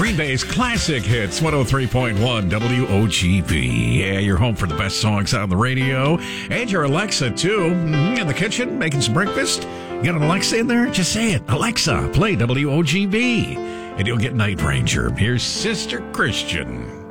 Green Bay's classic hits, 103.1 WOGP. Yeah, you're home for the best songs on the radio. And your Alexa, too. In the kitchen, making some breakfast. You got an Alexa in there? Just say it. Alexa, play WOGP. And you'll get Night Ranger. Here's Sister Christian.